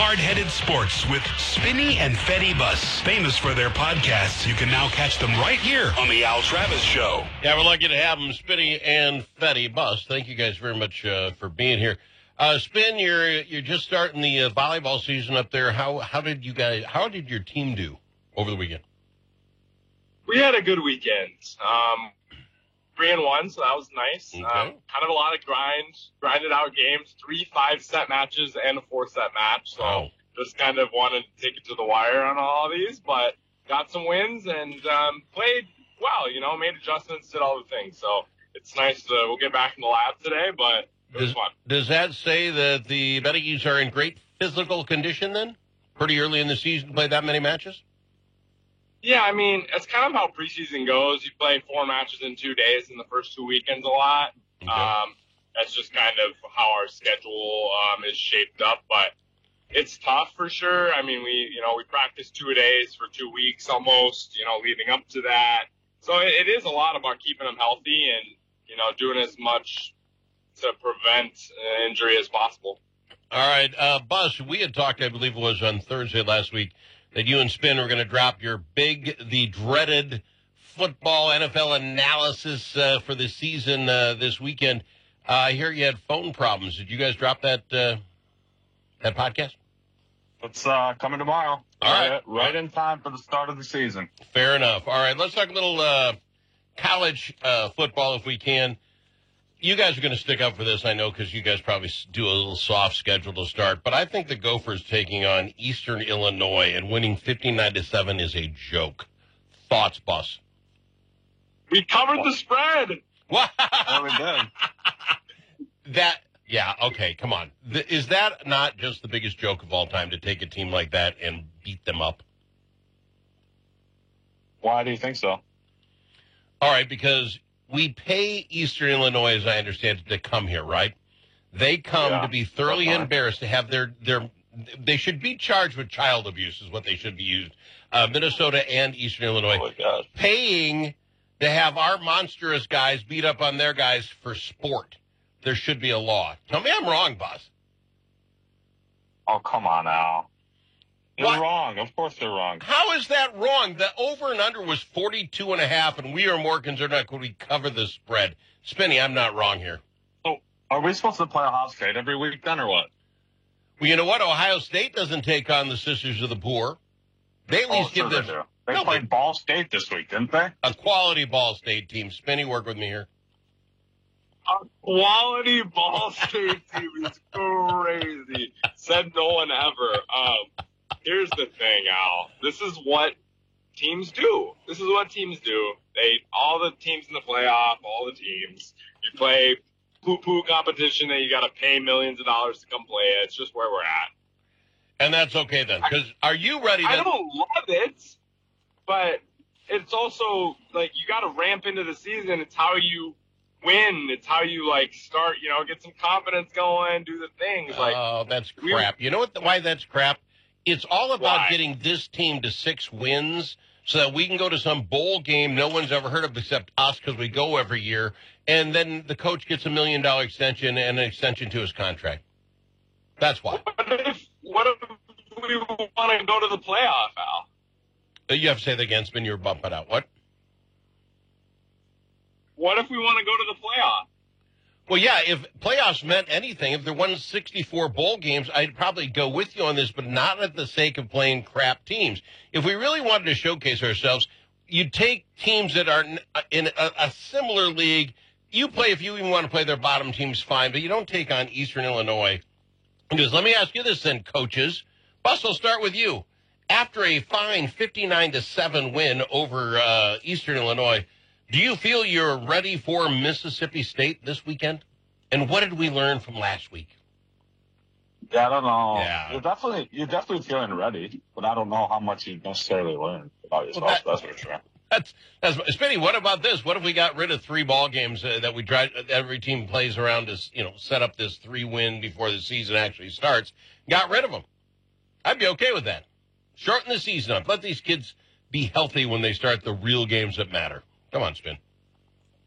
Hard-Headed Sports with Spinney and Fetty Bus. Famous for their podcasts, you can now catch them right here on the Al Travis Show. Yeah, we're lucky to have them, Spinney and Fetty Bus. Thank you guys very much for being here. Spin, you're just starting the volleyball season up there. How did your team do over the weekend? We had a good weekend. 3-1, so that was nice. Okay. Kind of a lot of grinded out games, 3 5-set matches and a 4-set match. So Just kind of wanted to take it to the wire on all of these, but got some wins and played well. Made adjustments, did all the things. So it's nice. We'll get back in the lab today, but it was fun. Does that say that the Betty's are in great physical condition then? Pretty early in the season to play that many matches? Yeah, I mean, it's kind of how preseason goes. You play 4 matches in 2 days in the first 2 weekends a lot. Okay. That's just kind of how our schedule is shaped up, but it's tough for sure. I mean, we practice 2 days for 2 weeks almost, leading up to that. So it is a lot about keeping them healthy and, doing as much to prevent injury as possible. All right, Buzz, we had talked, I believe it was on Thursday last week, that you and Spin were going to drop the dreaded football NFL analysis for the season this weekend. I hear you had phone problems. Did you guys drop that podcast? It's coming tomorrow. All right. Right in time for the start of the season. Fair enough. All right, let's talk a little college football if we can. You guys are going to stick up for this, I know, because you guys probably do a little soft schedule to start. But I think the Gophers taking on Eastern Illinois and winning 59-7 is a joke. Thoughts, Bus? We covered the spread. What? Yeah, we did. Yeah, okay, come on. Is that not just the biggest joke of all time, to take a team like that and beat them up? Why do you think so? All right, because we pay Eastern Illinois, as I understand it, to come here, right? They come to be thoroughly embarrassed, to have they should be charged with child abuse is what they should be used. Minnesota and Eastern Illinois. Oh, my God. Paying to have our monstrous guys beat up on their guys for sport. There should be a law. Tell me I'm wrong, boss. Oh, come on now. You're What? wrong. Of course you're wrong. How is that wrong? The over and under was 42.5, and we are more concerned about could we cover the spread. Spinny, I'm not wrong here. So, are we supposed to play Ohio State every week then, or what? Well, you know what? Ohio State doesn't take on the Sisters of the Poor. They at least give sure them they do. They played Ball State this week, didn't they? a quality Ball State team. Spinny, work with me here. A quality Ball State team is crazy. Said no one ever. Here's the thing, Al. This is what teams do. All the teams in the playoff, all the teams, you play poo-poo competition that you got to pay millions of dollars to come play it. It's just where we're at. And that's okay then, because are you ready? I don't love it, but it's also like you got to ramp into the season. It's how you win. It's how you start. Get some confidence going, do the things. Oh, that's crap. You know why that's crap? It's all about getting this team to 6 wins so that we can go to some bowl game no one's ever heard of except us because we go every year, and then the coach gets $1 million extension and an extension to his contract. That's why. What if we want to go to the playoff, Al? You have to say that again, Spin. You're bumping out. What? What if we want to go to the playoff? Well, yeah, if playoffs meant anything, if there wasn't 64 bowl games, I'd probably go with you on this, but not at the sake of playing crap teams. If we really wanted to showcase ourselves, you'd take teams that are in a similar league. You play, if you even want to play their bottom teams, fine, but you don't take on Eastern Illinois. Because let me ask you this then, coaches. Bus, I'll start with you. After a fine 59-7 win over Eastern Illinois, do you feel you're ready for Mississippi State this weekend? And what did we learn from last week? Yeah, I don't know. Yeah. You're definitely feeling ready, but I don't know how much you necessarily learned about yourself. That's for sure. That's Spinny. What about this? What if we got rid of 3 ball games that we tried? Every team plays around to set up this 3-win before the season actually starts. Got rid of them. I'd be okay with that. Shorten the season up. Let these kids be healthy when they start the real games that matter. Come on, Spin.